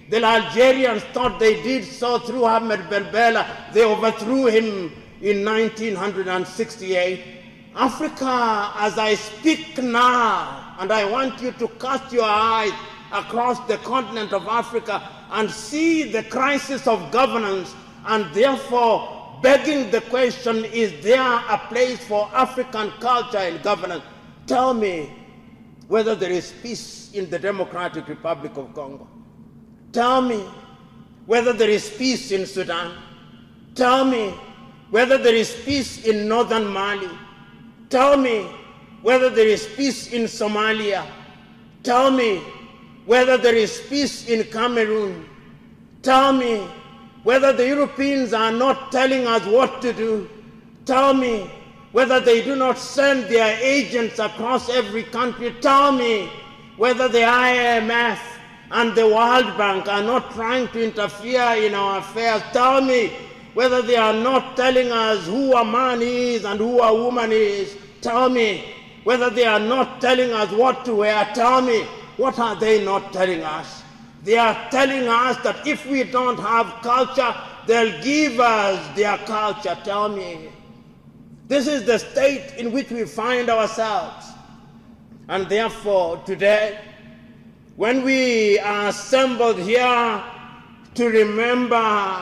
The Algerians thought they did so through Ahmed Ben Bella. They overthrew him in 1968. Africa, as I speak now, and I want you to cast your eyes across the continent of Africa and see the crisis of governance, and therefore begging the question, is there a place for African culture in governance? Tell me whether there is peace in the Democratic Republic of Congo. Tell me whether there is peace in Sudan. Tell me whether there is peace in northern Mali. Tell me whether there is peace in Somalia. Tell me whether there is peace in Cameroon. Tell me whether the Europeans are not telling us what to do. Tell me whether they do not send their agents across every country. Tell me whether the IMF and the World Bank are not trying to interfere in our affairs. Tell me whether they are not telling us who a man is and who a woman is. Tell me whether they are not telling us what to wear. Tell me, what are they not telling us? They are telling us that if we don't have culture, they'll give us their culture. Tell me. This is the state in which we find ourselves. And therefore, today, when we are assembled here to remember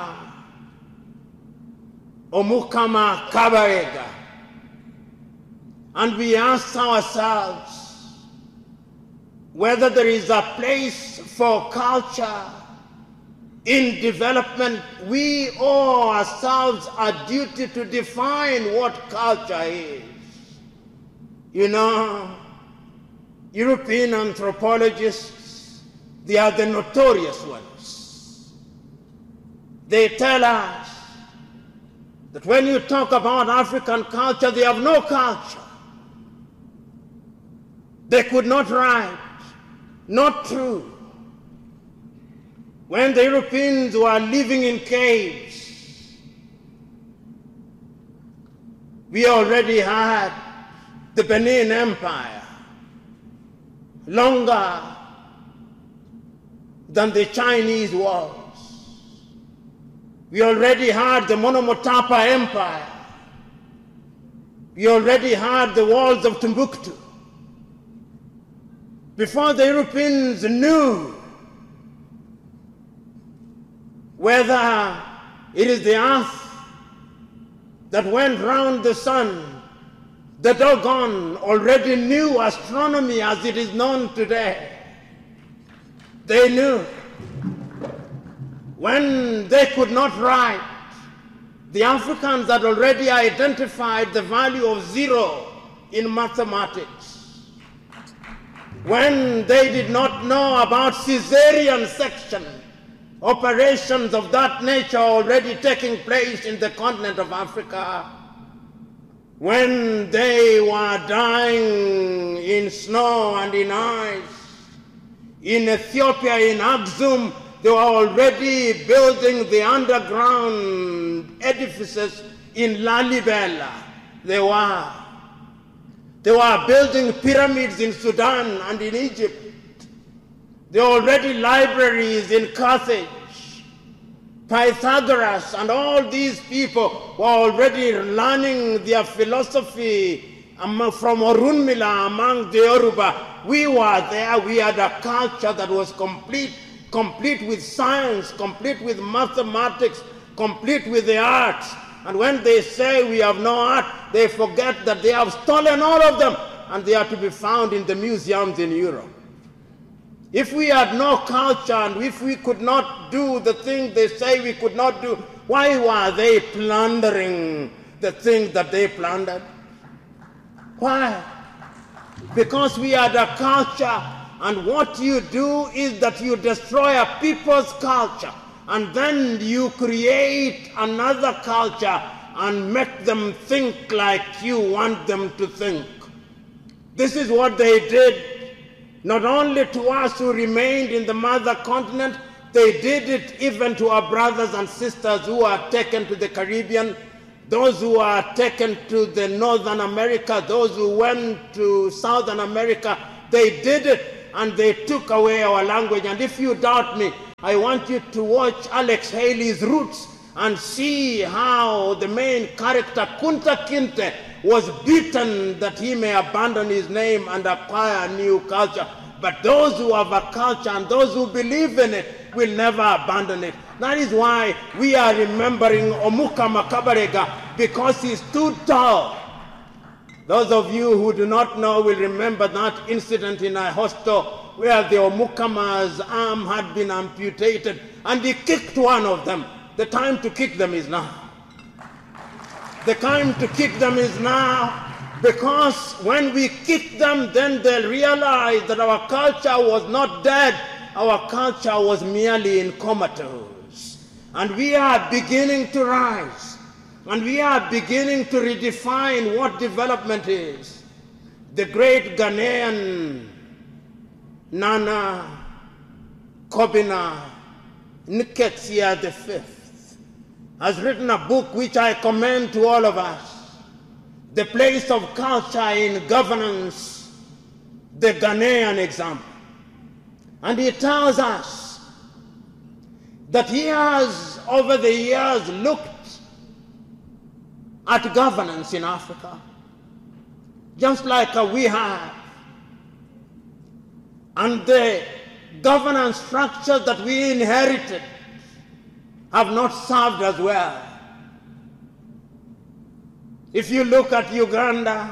Omukama Kabarega, and we ask ourselves whether there is a place for culture in development, we owe ourselves a duty to define what culture is. You know, European anthropologists, they are the notorious ones. They tell us that when you talk about African culture, they have no culture. They could not write. Not true. When the Europeans were living in caves, we already had the Benin Empire, longer than the Chinese walls. We already had the Monomotapa Empire. We already had the walls of Timbuktu. Before the Europeans knew whether it is the earth that went round the sun, the Dogon already knew astronomy as it is known today. They knew. When they could not write, the Africans had already identified the value of zero in mathematics. When they did not know about Caesarean section, operations of that nature already taking place in the continent of Africa. When they were dying in snow and in ice, in Ethiopia, in Aksum, they were already building the underground edifices in Lalibela. They were building pyramids in Sudan and in Egypt. There were already libraries in Carthage. Pythagoras and all these people were already learning their philosophy from Orunmila among the Yoruba. We were there. We had a culture that was complete with science, complete with mathematics, complete with the arts. And when they say we have no art, they forget that they have stolen all of them, and they are to be found in the museums in Europe. If we had no culture, and if we could not do the things they say we could not do, why were they plundering the things that they plundered? Why? Because we had a culture, and what you do is that you destroy a people's culture, and then you create another culture and make them think like you want them to think. This is what they did. Not only to us who remained in the mother continent, they did it even to our brothers and sisters who are taken to the Caribbean, those who are taken to the Northern America, those who went to Southern America. They did it, and they took away our language. And if you doubt me, I want you to watch Alex Haley's Roots and see how the main character, Kunta Kinte, was beaten that he may abandon his name and acquire a new culture. But those who have a culture and those who believe in it will never abandon it. That is why we are remembering Omuka Makabarega, because he stood tall. Those of you who do not know will remember that incident in Ahosto where the Omukama's arm had been amputated and he kicked one of them. The time to kick them is now. The time to kick them is now, because when we kick them, then they'll realize that our culture was not dead. Our culture was merely in comatose. And we are beginning to rise. And we are beginning to redefine what development is. The great Ghanaian Nana Kobina Nketiah V has written a book which I commend to all of us, The Place of Culture in Governance, the Ghanaian Example. And he tells us that he has, over the years, looked at governance in Africa, just like we have. And the governance structures that we inherited have not served us well. If you look at Uganda,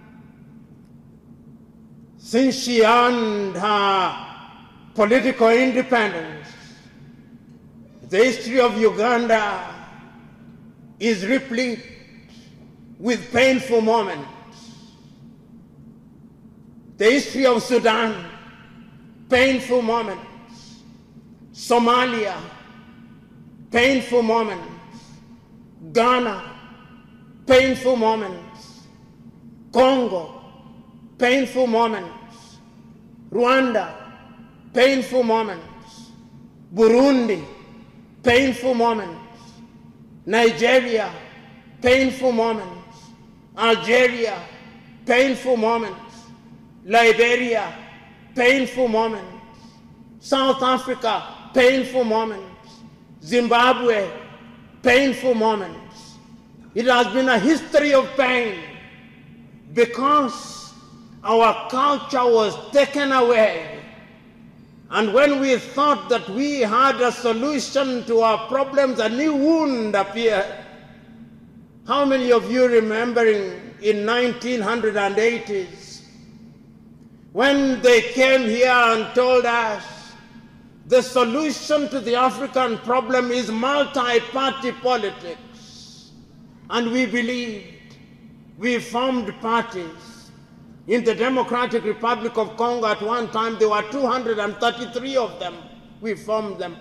since she earned her political independence, the history of Uganda is replete with painful moments. The history of Sudan, painful moments. Somalia, painful moments. Ghana, painful moments. Congo, painful moments. Rwanda, painful moments. Burundi, painful moments. Nigeria, painful moments. Algeria, painful moments. Liberia, painful moments. South Africa, painful moments. Zimbabwe, painful moments. It has been a history of pain because our culture was taken away. And when we thought that we had a solution to our problems, a new wound appeared. How many of you remembering in 1980s when they came here and told us the solution to the African problem is multi-party politics? And we believed. We formed parties. In the Democratic Republic of Congo at one time, there were 233 of them. We formed them.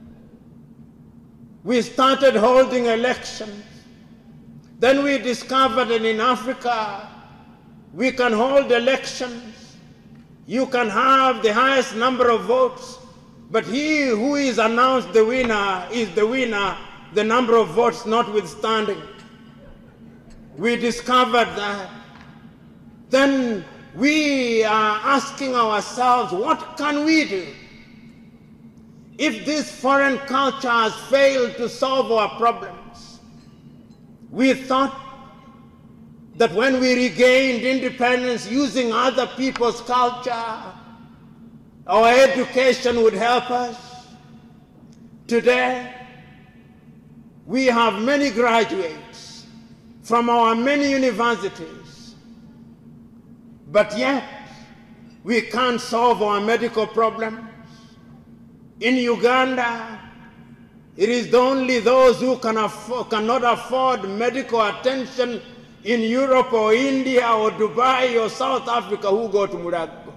We started holding elections. Then we discovered that in Africa, we can hold elections. You can have the highest number of votes, but he who is announced the winner is the winner, the number of votes notwithstanding. We discovered that. Then we are asking ourselves, what can we do? If this foreign culture has failed to solve our problems, we thought that when we regained independence using other people's culture, our education would help us. Today, we have many graduates from our many universities, but yet we can't solve our medical problems. In Uganda, it is only those who cannot afford medical attention in Europe or India or Dubai or South Africa who go to Murago.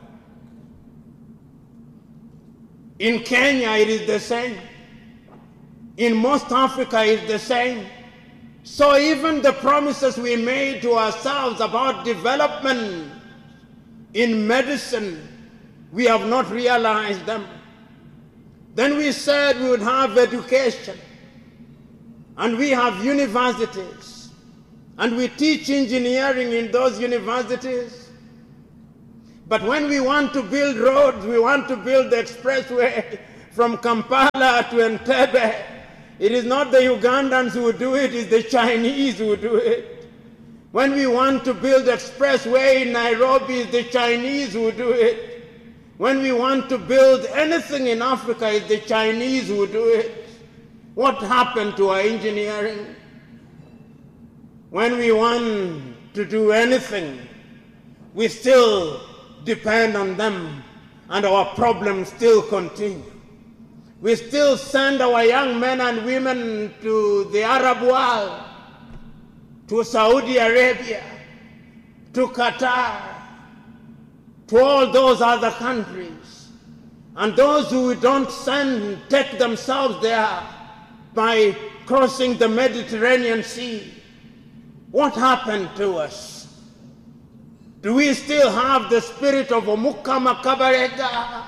In Kenya, it is the same. In most Africa, it is the same. So even the promises we made to ourselves about development in medicine, we have not realized them. Then we said we would have education, and we have universities, and we teach engineering in those universities. But when we want to build roads, we want to build the expressway, from Kampala to Entebbe. It is not the Ugandans who do it, it's the Chinese who do it. When we want to build expressway in Nairobi, it's the Chinese who do it. When we want to build anything in Africa, it's the Chinese who do it. What happened to our engineering? When we want to do anything, we still depend on them, and our problems still continue. We still send our young men and women to the Arab world, to Saudi Arabia, to Qatar, to all those other countries. And those who don't send take themselves there by crossing the Mediterranean Sea. What happened to us? Do we still have the spirit of Omukama Kabarega?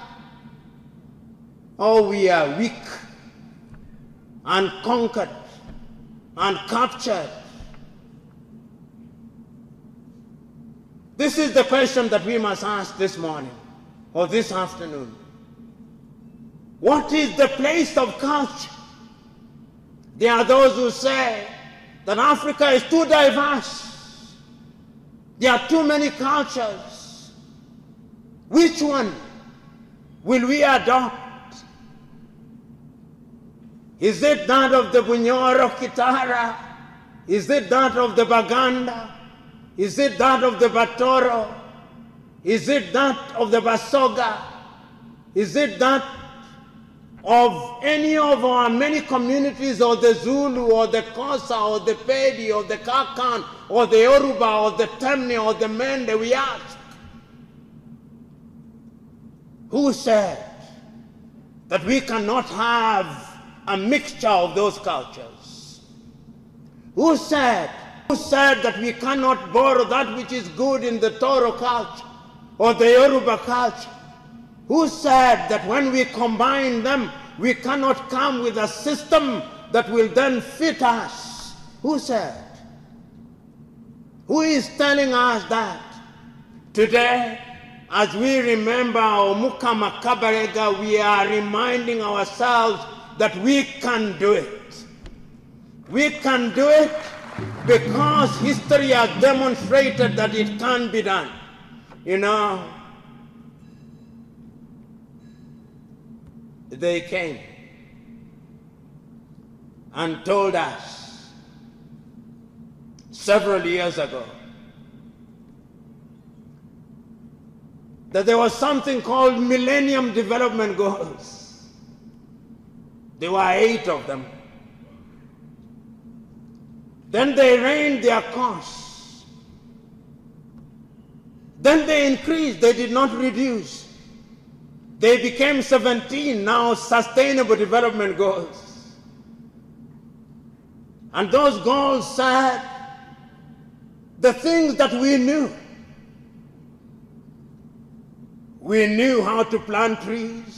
Oh, we are weak and conquered and captured. This is the question that we must ask this morning or this afternoon. What is the place of culture? There are those who say that Africa is too diverse. There are too many cultures. Which one will we adopt? Is it that of the Bunyoro Kitara? Is it that of the Baganda? Is it that of the Batoro? Is it that of the Basoga? Is it that of any of our many communities, or the Zulu, or the Xhosa, or the Pedi, or the Kakan, or the Yoruba, or the Temne, or the Mende? We ask. Who said that we cannot have a mixture of those cultures? Who said that we cannot borrow that which is good in the Toro culture or the Yoruba culture? Who said that when we combine them, we cannot come with a system that will then fit us? Who said? Who is telling us that? Today, as we remember Omukama Kabarega, we are reminding ourselves that we can do it. We can do it because history has demonstrated that it can be done. You know, they came and told us several years ago that there was something called Millennium Development Goals. There were 8 of them. Then they rained their course. Then they increased, they did not reduce. They became 17 now Sustainable Development Goals. And those goals said the things that we knew. We knew how to plant trees.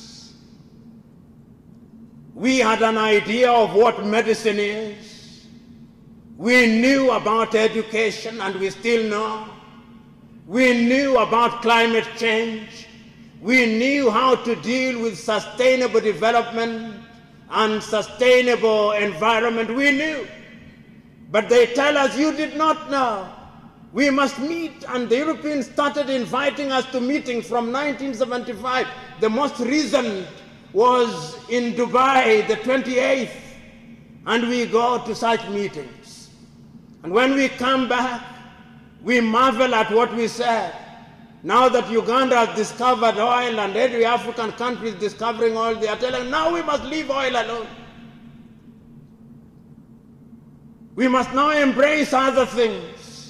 We had an idea of what medicine is. We knew about education, and we still know. We knew about climate change. We knew how to deal with sustainable development and sustainable environment. We knew. But they tell us, you did not know. We must meet, and the Europeans started inviting us to meetings from 1975. The most recent was in Dubai, the 28th, and we go to such meetings. And when we come back, we marvel at what we said. Now that Uganda has discovered oil and every African country is discovering oil, they are telling, now we must leave oil alone. We must now embrace other things.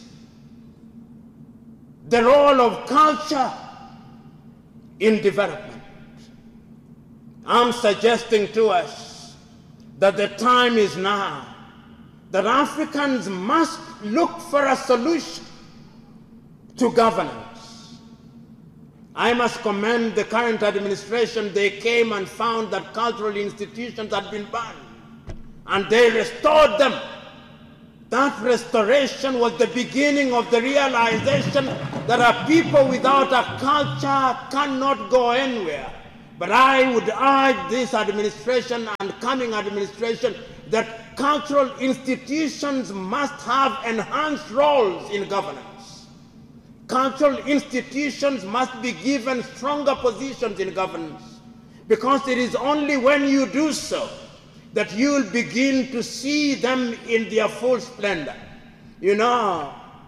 The role of culture in development. I'm suggesting to us that the time is now that Africans must look for a solution to governance. I must commend the current administration. They came and found that cultural institutions had been banned, and they restored them. That restoration was the beginning of the realization that a people without a culture cannot go anywhere. But I would urge this administration and coming administration that cultural institutions must have enhanced roles in governance. Cultural institutions must be given stronger positions in governance, because it is only when you do so that you will begin to see them in their full splendor. You know,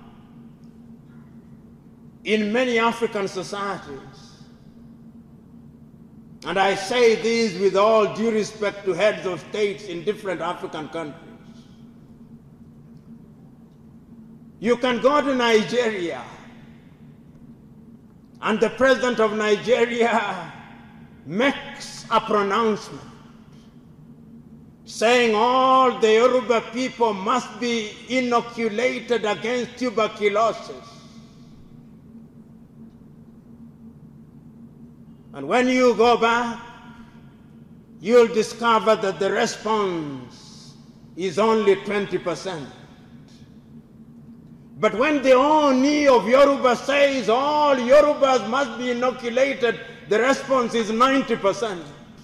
in many African societies, and I say this with all due respect to heads of states in different African countries, you can go to Nigeria and the president of Nigeria makes a pronouncement saying all the Yoruba people must be inoculated against tuberculosis. And when you go back, you'll discover that the response is only 20%. But when the Oni of Yoruba says all Yorubas must be inoculated, the response is 90%.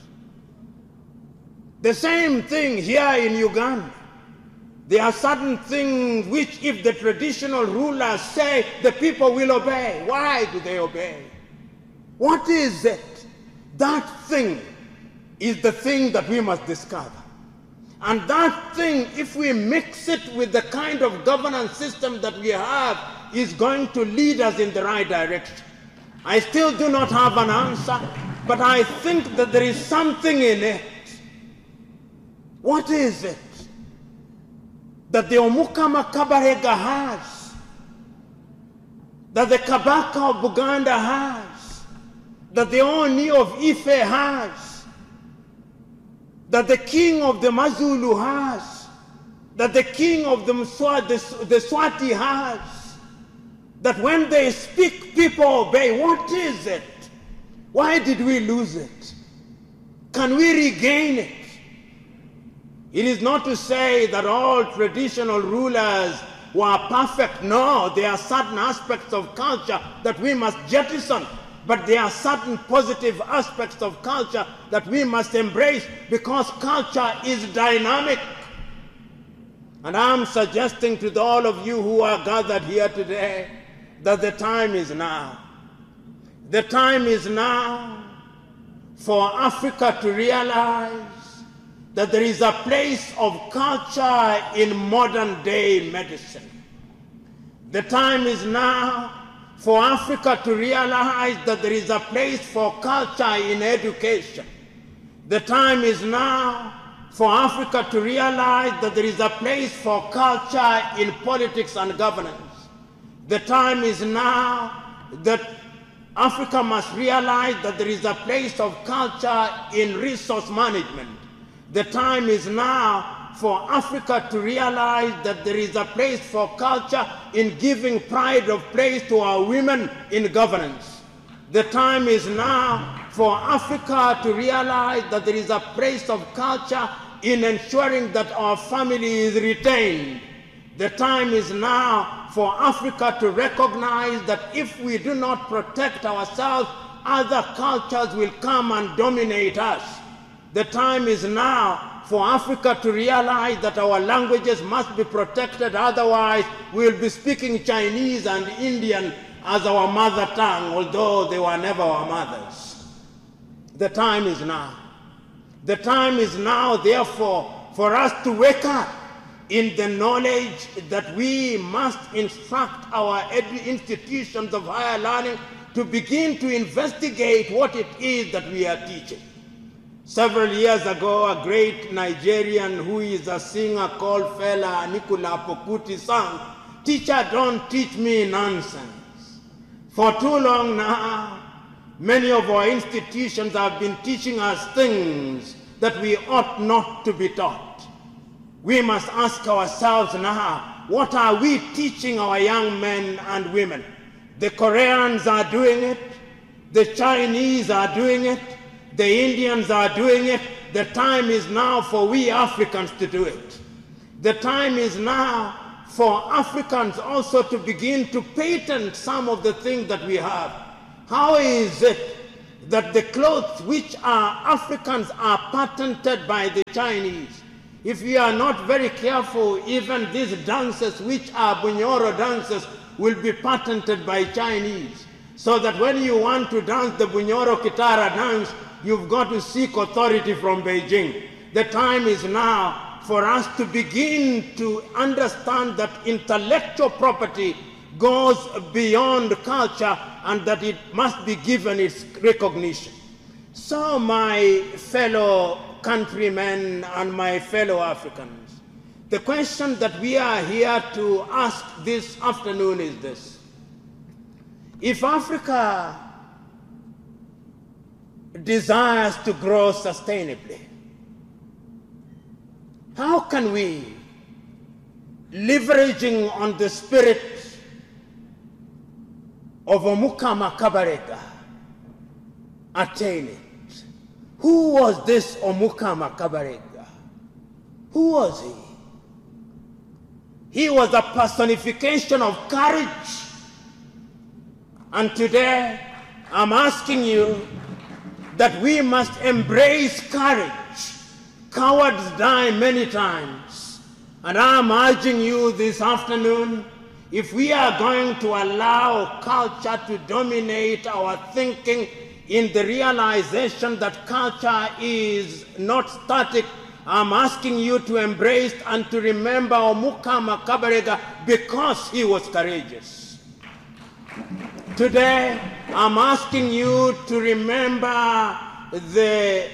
The same thing here in Uganda. There are certain things which, if the traditional rulers say, the people will obey. Why do they obey? What is it? That thing is the thing that we must discover. And that thing, if we mix it with the kind of governance system that we have, is going to lead us in the right direction. I still do not have an answer, but I think that there is something in it. What is it that the Omukama Kabarega has, that the Kabaka of Buganda has, that the Oni of Ife has, that the king of the Mazulu has, that the king of the Swati has, that when they speak, people obey? What is it? Why did we lose it? Can we regain it? It is not to say that all traditional rulers were perfect. No, there are certain aspects of culture that we must jettison. But there are certain positive aspects of culture that we must embrace, because culture is dynamic. And I'm suggesting to all of you who are gathered here today that the time is now. The time is now for Africa to realize that there is a place of culture in modern day medicine. The time is now for Africa to realize that there is a place for culture in education. The time is now for Africa to realize that there is a place for culture in politics and governance. The time is now that Africa must realize that there is a place of culture in resource management. The time is now for Africa to realize that there is a place for culture in giving pride of place to our women in governance. The time is now for Africa to realize that there is a place of culture in ensuring that our family is retained. The time is now for Africa to recognize that if we do not protect ourselves, other cultures will come and dominate us. The time is now for Africa to realize that our languages must be protected, otherwise we'll be speaking Chinese and Indian as our mother tongue, although they were never our mothers. The time is now. The time is now, therefore, for us to wake up in the knowledge that we must instruct our institutions of higher learning to begin to investigate what it is that we are teaching. Several years ago, a great Nigerian who is a singer called Fela Anikulapo Kuti sang, "Teacher, don't teach me nonsense." For too long now, many of our institutions have been teaching us things that we ought not to be taught. We must ask ourselves now, what are we teaching our young men and women? The Koreans are doing it, the Chinese are doing it, the Indians are doing it. The time is now for we Africans to do it. The time is now for Africans also to begin to patent some of the things that we have. How is it that the clothes which are Africans are patented by the Chinese. If you are not very careful, even these dances which are Bunyoro dances will be patented by Chinese. So that when you want to dance the Bunyoro Kitara dance, you've got to seek authority from Beijing. The time is now for us to begin to understand that intellectual property goes beyond culture and that it must be given its recognition. So my fellow countrymen and my fellow Africans, the question that we are here to ask this afternoon is this. If Africa desires to grow sustainably, how can we, leveraging on the spirit of Omukama Kabarega, attain it? Who was this Omukama Kabarega? Who was he? He was a personification of courage. And today, I'm asking you that we must embrace courage. Cowards die many times. And I'm urging you this afternoon, if we are going to allow culture to dominate our thinking in the realization that culture is not static, I'm asking you to embrace and to remember Omukama Kabarega because he was courageous. Today, I'm asking you to remember the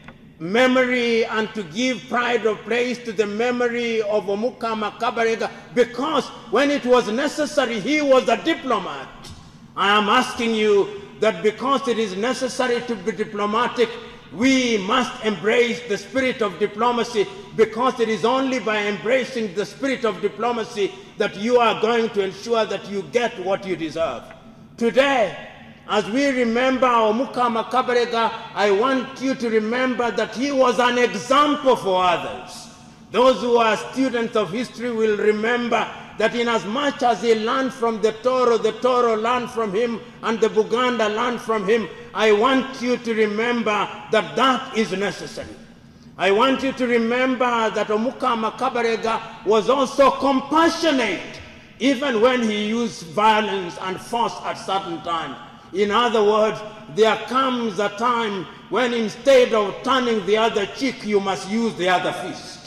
memory and to give pride of place to the memory of Omukama Kabarega because when it was necessary, he was a diplomat. I am asking you that because it is necessary to be diplomatic, we must embrace the spirit of diplomacy because it is only by embracing the spirit of diplomacy that you are going to ensure that you get what you deserve. Today, as we remember Omukama Kabarega, I want you to remember that he was an example for others. Those who are students of history will remember that inasmuch as he learned from the Toro learned from him, and the Buganda learned from him, I want you to remember that that is necessary. I want you to remember that Omukama Kabarega was also compassionate, even when he used violence and force at certain times. In other words, there comes a time when instead of turning the other cheek, you must use the other fist.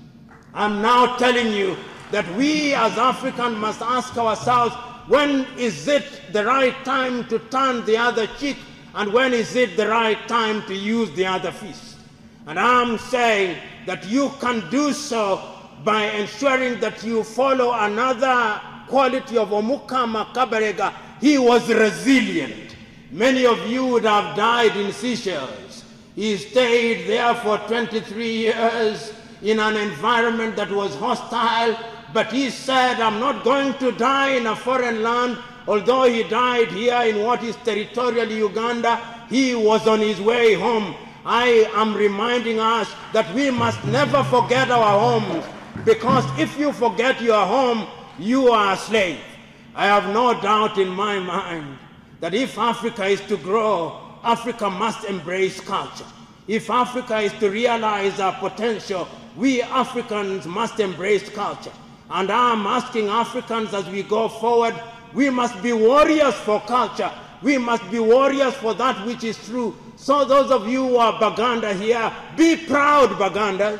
I'm now telling you that we as Africans must ask ourselves, when is it the right time to turn the other cheek, and when is it the right time to use the other fist? And I'm saying that you can do so by ensuring that you follow another quality of Omukama Kabarega. He was resilient. Many of you would have died in Seychelles. He stayed there for 23 years in an environment that was hostile, but he said, I'm not going to die in a foreign land. Although he died here in what is territorial Uganda, he was on his way home. I am reminding us that we must never forget our homes, because if you forget your home, you are a slave. I have no doubt in my mind that if Africa is to grow, Africa must embrace culture. If Africa is to realize our potential, we Africans must embrace culture. And I'm asking Africans as we go forward, we must be warriors for culture. We must be warriors for that which is true. So those of you who are Baganda here, be proud Bagandas.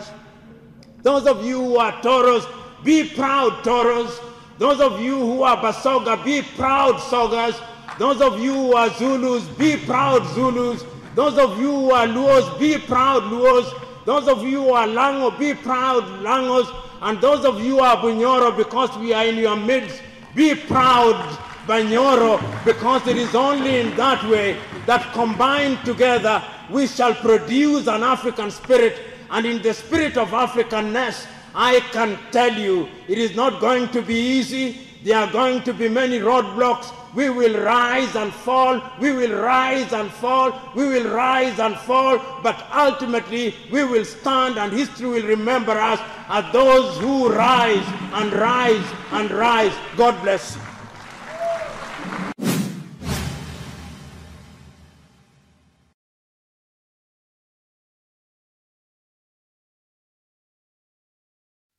Those of you who are Toros, be proud Toros. Those of you who are Basoga, be proud Sogas. Those of you who are Zulus, be proud Zulus. Those of you who are Luos, be proud Luos. Those of you who are Lango, be proud Langos. And those of you who are Bunyoro, because we are in your midst, be proud Bunyoro, because it is only in that way that combined together we shall produce an African spirit. And in the spirit of Africanness, I can tell you, it is not going to be easy. There are going to be many roadblocks. We will rise and fall. We will rise and fall. We will rise and fall. But ultimately, we will stand, and history will remember us as those who rise and rise and rise. God bless you.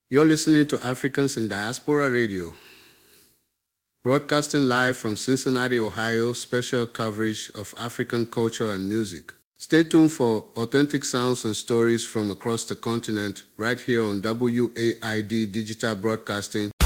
You're listening to Africans in Diaspora Radio, broadcasting live from Cincinnati, Ohio, special coverage of African culture and music. Stay tuned for authentic sounds and stories from across the continent right here on WAID Digital Broadcasting